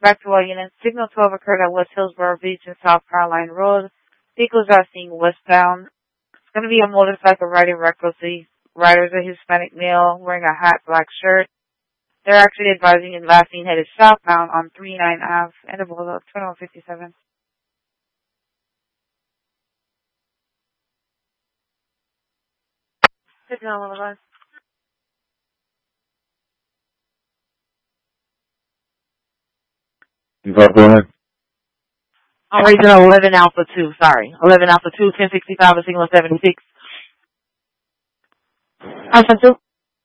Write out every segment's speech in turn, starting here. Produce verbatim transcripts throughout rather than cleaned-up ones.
Back to all units. Signal twelve occurred at West Hillsborough Beach and South Caroline Road. Vehicles are seen westbound. It's going to be a motorcycle riding recklessly. Rider is a Hispanic male wearing a hat, black shirt. They're actually advising and last seen headed southbound on three nine Ave and the Boulevard twenty-one fifty-seven. Signal one of us. You got go ahead. I'm raising eleven Alpha two, sorry. eleven Alpha two, ten sixty-five, and signal seventy-six. Alpha two.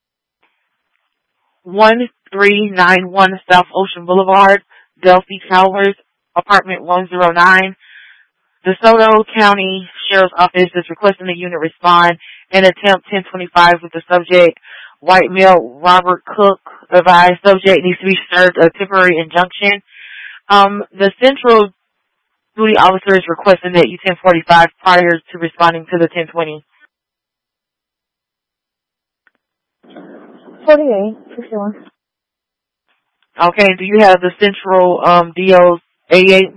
one three nine one South Ocean Boulevard, Delphi Towers, apartment one oh nine. The DeSoto County Sheriff's Office is requesting the unit respond and attempt ten twenty-five with the subject. White male Robert Cook advised subject needs to be served a temporary injunction. Um, the Central Duty Officer is requesting that you ten forty-five prior to responding to the ten twenty. forty-eight, fifty-one. Okay, do you have the Central um, D O's A eight?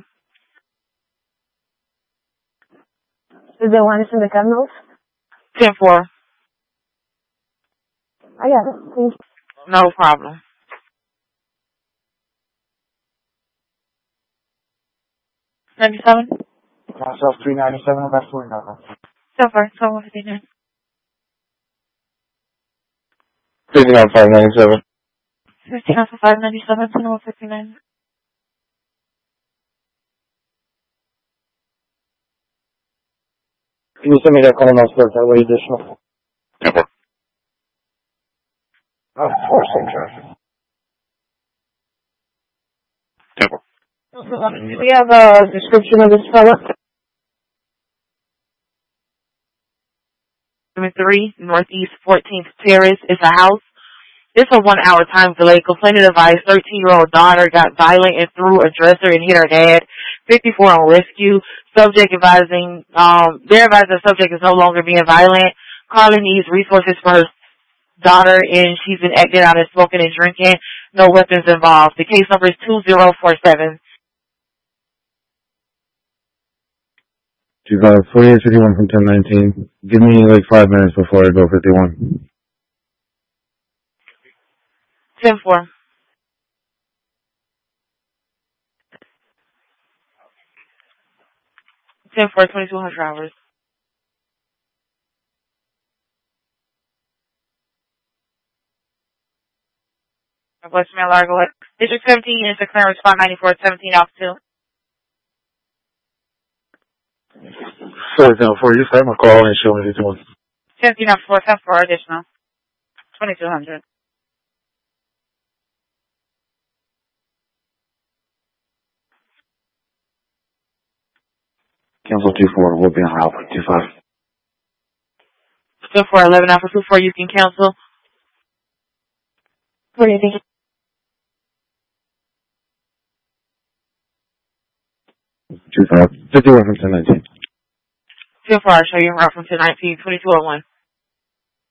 Is there one in the Cardinals? ten four. I got it, please. No problem. ninety-seven? Myself three ninety-seven, that's four number. So far, twenty-one fifty-nine. fifty-nine five ninety-seven. fifteen for five ninety-seven, twenty-one fifty-nine. Can you send me that call now, sir? That way additional. Never. Of course, I'm traffic. Never. Do we have a description of this product? three, Northeast fourteenth Terrace. It's a house. It's a one-hour time delay. Complainant advised thirteen-year-old daughter got violent and threw a dresser and hit her dad. fifty-four on rescue. Subject advising, um, they're advising the subject is no longer being violent. Carla needs resources for her daughter, and she's been acting out and smoking and drinking. No weapons involved. The case number is two zero four seven. She's got forty-eight fifty-one from ten nineteen. Give me like five minutes before I go fifty-one. ten four. ten four, twenty-two hundred hours. Voicemail Largo. District seventeen is the clearance five ninety-four, seventeen off two. Sorry, no, for you, I'm call and show me fifty-one. seventeen off four, ten four additional. twenty-two hundred. Cancel two four, we'll be on Alpha two five. ten four, eleven Alpha two four, you can cancel. What do you think? two five. fifty-one from ten nineteen. ten four, I'll show you around from ten nineteen, twenty-two oh one.